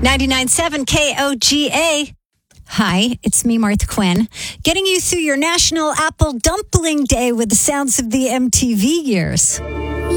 99.7 KOGA. Hi, it's me, Martha Quinn, getting you through your National Apple Dumpling Day with the sounds of the MTV years.